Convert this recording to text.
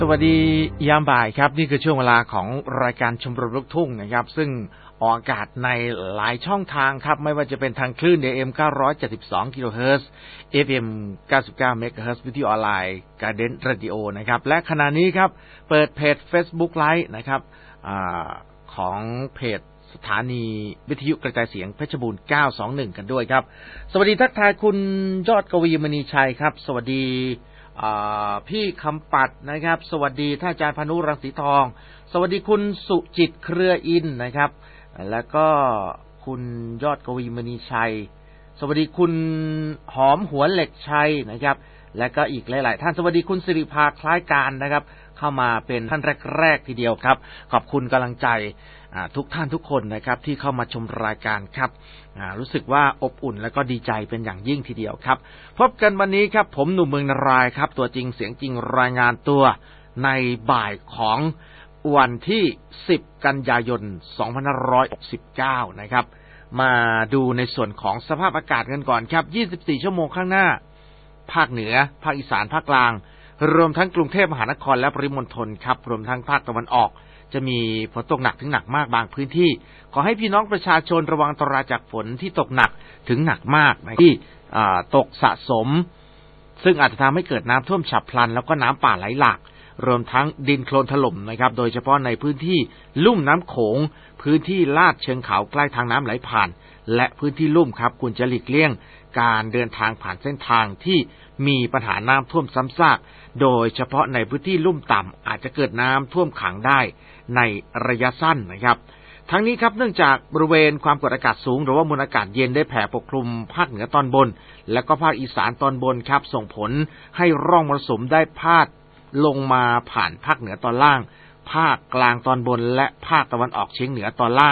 สวัสดียามบ่ายครับนี่คือช่วงเวลาของรายการชมรมลูกทุ่งนะครับซึ่งออกอากาศในหลายช่องทางครับไม่ว่าจะเป็นทางคลื่น AM 972 กิโลเฮิรตซ์ FM 99 เมกะเฮิรตซ์วิทยุออนไลน์ Garden Radio นะครับและขณะนี้ครับเปิดเพจ Facebook Live นะครับของเพจสถานีวิทยุกระจายเสียงเพชรบูรณ์ 921 กันด้วยครับสวัสดีทักทายคุณยอดกวีมณีชัยครับสวัสดีพี่คำปัดนะครับสวัสดีท่านอาจารย์พานุรังสีทองสวัสดีคุณสุจิตเครืออินนะครับแล้วก็คุณยอดกวีมณีชัยสวัสดีคุณหอมหัวเหล็กชัยนะครับและก็อีกหลายๆท่านสวัสดีคุณสิริภาคล้ายการนะครับเข้ามาเป็นท่านแรกๆทีเดียวครับขอบคุณกำลังใจทุกท่านทุกคนนะครับที่เข้ามาชมรายการครับรู้สึกว่าอบอุ่นและก็ดีใจเป็นอย่างยิ่งทีเดียวครับพบกันวันนี้ครับผมหนุ่มเมืองนารายครับตัวจริงเสียงจริงรายงานตัวในบ่ายของวันที่10กันยายน2569นะครับมาดูในส่วนของสภาพอากาศกันก่อนครับ24ชั่วโมงข้างหน้าภาคเหนือภาคอีสานภาคกลางรวมทั้งกรุงเทพมหานครและปริมณฑลครับรวมทั้งภาคตะวันออกจะมีฝนตกหนักถึงหนักมากบางพื้นที่ขอให้พี่น้องประชาชนระวังอันตรายจากฝนที่ตกหนักถึงหนักมากที่ตกสะสมซึ่งอาจจะทำให้เกิดน้ำท่วมฉับพลันแล้วก็น้ำป่าไหลหลากรวมทั้งดินโคลนถล่มนะครับโดยเฉพาะในพื้นที่ลุ่มน้ำโขงพื้นที่ลาดเชิงเขาใกล้ทางน้ำไหลผ่านและพื้นที่ลุ่มครับควรจะหลีกเลี่ยงการเดินทางผ่านเส้นทางที่มีปัญหาน้ำท่วมซ้ำซากโดยเฉพาะในพื้นที่ลุ่มต่ำอาจจะเกิดน้ำท่วมขังได้ในระยะสั้นนะครับทั้งนี้ครับเนื่องจากบริเวณความกดอากาศสูงหรือว่ามวลอากาศเย็นได้แผ่ปกคลุมภาคเหนือตอนบนและก็ภาคอีสานตอนบนครับส่งผลให้ร่องมรสุมได้พาดลงมาผ่านภาคเหนือตอนล่างภาคกลางตอนบนและภาคตะวันออกเฉียงเหนือตอนล่าง